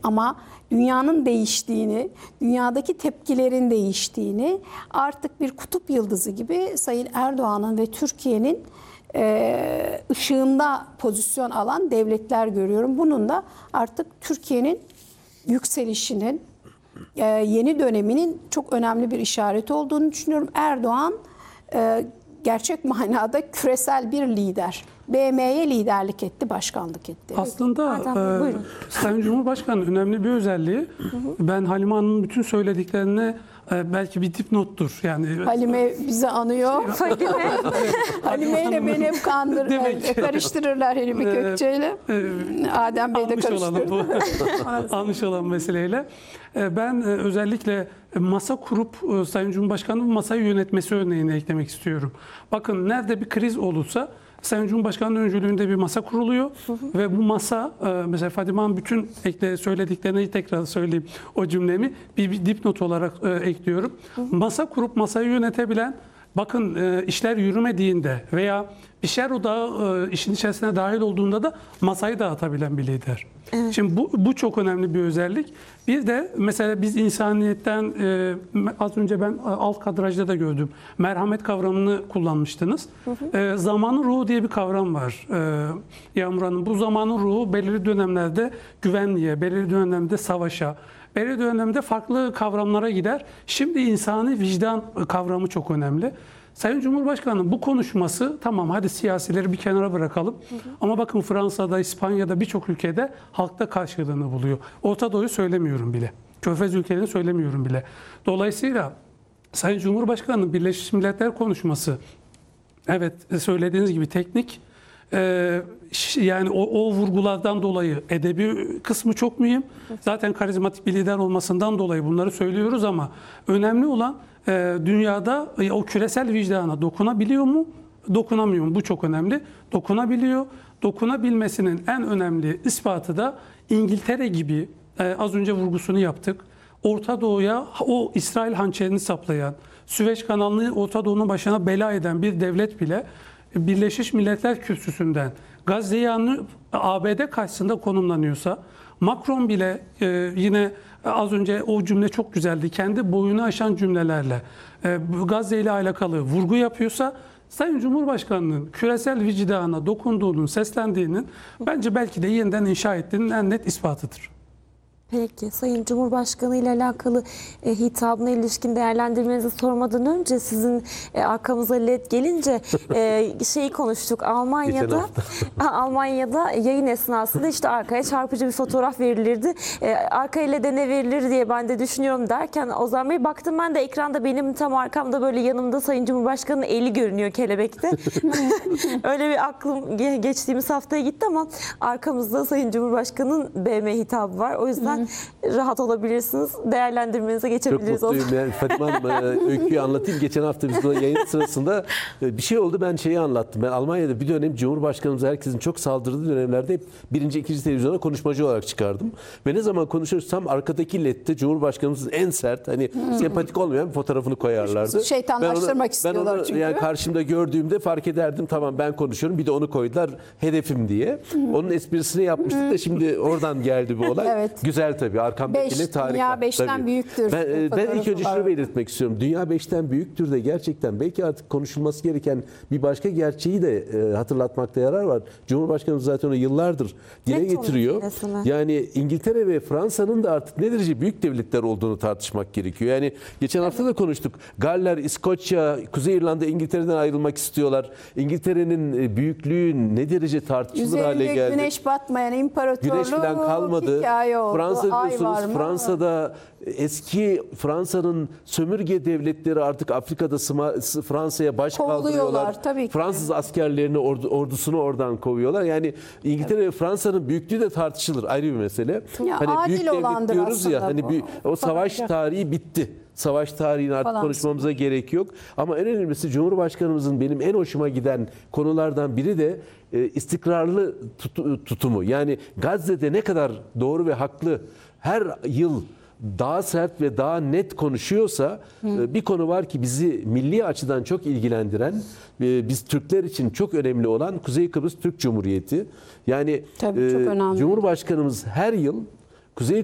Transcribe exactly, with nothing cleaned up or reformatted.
ama dünyanın değiştiğini, dünyadaki tepkilerin değiştiğini, artık bir kutup yıldızı gibi Sayın Erdoğan'ın ve Türkiye'nin e, ışığında pozisyon alan devletler görüyorum. Bunun da artık Türkiye'nin yükselişinin, e, yeni döneminin çok önemli bir işareti olduğunu düşünüyorum. Erdoğan e, gerçek manada küresel bir lider. B M'ye liderlik etti, başkanlık etti. Aslında Adem, e, Sayın Cumhurbaşkanı önemli bir özelliği. Hı hı. Ben Halime Hanım'ın bütün söylediklerine e, belki bir dipnottur. Yani Halime bizi anıyor. Halime ile beni hep kandır, Demek e, karıştırırlar Halime Gökçe'yle. Adem Bey de almış olan karıştırır. bu almış olan meseleyle. E, Ben e, özellikle masa kurup e, Sayın Cumhurbaşkanı'nın masayı yönetmesi örneğini eklemek istiyorum. Bakın nerede bir kriz olursa Sayın Cumhurbaşkanı'nın öncülüğünde bir masa kuruluyor hı hı. ve bu masa mesela Fadime Hanım bütün ekle söylediklerini tekrar söyleyeyim o cümlemi bir, bir dipnot olarak e, ekliyorum. Hı hı. Masa kurup masayı yönetebilen, bakın e, işler yürümediğinde veya bir şer odağı e, işin içerisine dahil olduğunda da masayı dağıtabilen bir lider. Evet. Şimdi bu, bu çok önemli bir özellik. Bir de mesela biz insaniyetten e, az önce ben alt kadrajda da gördüm. Merhamet kavramını kullanmıştınız. Hı hı. E, zamanın ruhu diye bir kavram var e, Yağmur Hanım. Bu zamanın ruhu belirli dönemlerde güvenliğe, belirli dönemde savaşa, belirli dönemde farklı kavramlara gider. Şimdi insani vicdan kavramı çok önemli. Sayın Cumhurbaşkanı bu konuşması, tamam hadi siyasileri bir kenara bırakalım. Hı hı. Ama bakın Fransa'da, İspanya'da birçok ülkede halkta karşılığını buluyor. Orta Doğu'yu söylemiyorum bile. Körfez ülkelerini söylemiyorum bile. Dolayısıyla Sayın Cumhurbaşkanı'nın Birleşmiş Milletler konuşması, evet söylediğiniz gibi teknik, Ee, yani o, o vurgulardan dolayı edebi kısmı çok mühim. Zaten karizmatik bir lider olmasından dolayı bunları söylüyoruz ama önemli olan e, dünyada e, o küresel vicdana dokunabiliyor mu, dokunamıyor mu? Bu çok önemli. Dokunabiliyor. Dokunabilmesinin en önemli ispatı da İngiltere gibi e, az önce vurgusunu yaptık. Orta Doğu'ya o İsrail hançerini saplayan, Süveyş kanalını Orta Doğu'nun başına bela eden bir devlet bile Birleşmiş Milletler Kürsüsü'nden Gazze'yi anlayıp A B D karşısında konumlanıyorsa, Macron bile e, yine az önce o cümle çok güzeldi, kendi boyunu aşan cümlelerle e, Gazze ile alakalı vurgu yapıyorsa, Sayın Cumhurbaşkanı'nın küresel vicdana dokunduğunun, seslendiğinin bence belki de yeniden inşa ettiğinin en net ispatıdır. Peki, Sayın Cumhurbaşkanı ile alakalı e, hitabına ilişkin değerlendirmenizi sormadan önce sizin e, arkamıza led gelince e, şeyi konuştuk. Almanya'da Almanya'da yayın esnasında işte arkaya çarpıcı bir fotoğraf verilirdi. E, arkaya led'e ne verilir diye ben de düşünüyorum derken Ozan Bey baktım, ben de ekranda benim tam arkamda böyle yanımda Sayın Cumhurbaşkanı'nın eli görünüyor kelebekte. Öyle bir aklım geçtiğimiz haftaya gitti ama arkamızda Sayın Cumhurbaşkanı'nın B M hitabı var. O yüzden rahat olabilirsiniz. Değerlendirmenize geçebiliriz. Çok mutluyum. Yani Fatma Hanım, öyküyü anlatayım. Geçen hafta biz burada yayın sırasında bir şey oldu. Ben şeyi anlattım. Ben Almanya'da bir dönem Cumhurbaşkanımız herkesin çok saldırdığı dönemlerde hep birinci, ikinci televizyona konuşmacı olarak çıkardım. Ve ne zaman konuşursam arkadaki led'de Cumhurbaşkanımızın en sert, hani hmm. sempatik olmayan bir fotoğrafını koyarlardı. Şeytanlaştırmak ben onu, istiyorlar ben onu, çünkü. Yani karşımda gördüğümde fark ederdim. Tamam ben konuşuyorum. Bir de onu koydular hedefim diye. Hmm. Onun esprisini yapmıştık hmm. da şimdi oradan geldi bu olay. Evet. Güzel tabii. Arkamdakine tarih. Dünya beşten büyüktür. Ben, ben ilk önce şunu belirtmek istiyorum. Dünya beşten büyüktür de gerçekten belki artık konuşulması gereken bir başka gerçeği de e, hatırlatmakta yarar var. Cumhurbaşkanımız zaten onu yıllardır dile Net getiriyor. Yani İngiltere ve Fransa'nın da artık ne derece büyük devletler olduğunu tartışmak gerekiyor. Yani geçen hafta da konuştuk. Galler, İskoçya, Kuzey İrlanda İngiltere'den ayrılmak istiyorlar. İngiltere'nin büyüklüğü ne derece tartışılır Üzerinde hale geldi. Güneş batmayan imparatorluğu Güneş falan kalmadı. hikaye oldu. Fransa Ay biliyorsunuz, var mı? Fransa'da eski Fransa'nın sömürge devletleri artık Afrika'da Fransa'ya baş kaldırıyorlar. Tabii ki. Fransız askerlerini, ordu, ordusunu oradan kovuyorlar. Yani İngiltere evet. ve Fransa'nın büyüklüğü de tartışılır. Ayrı bir mesele. Ya, hani büyük devlet diyoruz ya. Hani bu. büyük, o savaş tarihi bitti. Savaş tarihini artık falan konuşmamıza gerek yok. Ama en önemlisi Cumhurbaşkanımızın benim en hoşuma giden konulardan biri de e, istikrarlı tut, tutumu. Yani Gazze'de ne kadar doğru ve haklı her yıl daha sert ve daha net konuşuyorsa Hı. bir konu var ki bizi milli açıdan çok ilgilendiren, biz Türkler için çok önemli olan Kuzey Kıbrıs Türk Cumhuriyeti. Yani Tabii, çok önemli. Cumhurbaşkanımız her yıl Kuzey